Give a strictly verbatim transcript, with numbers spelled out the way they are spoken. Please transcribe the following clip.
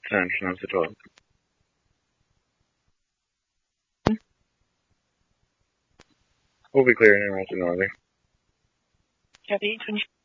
Attention of the dog. We'll be clearing in Northern Northern. Copy.